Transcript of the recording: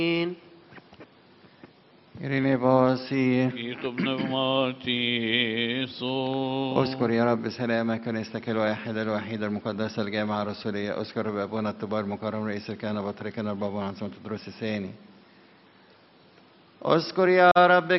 إريني باسي يطب نغماتي اذكر يا رب سلامك كنيستك الواحدة الوحيدة المقدسة الجامعة الرسولية. اذكر رب أبونا الطبار مكرم رئيس الكهنة بطريقنا البابا عن سمة الدروس الثاني. اذكر يا رب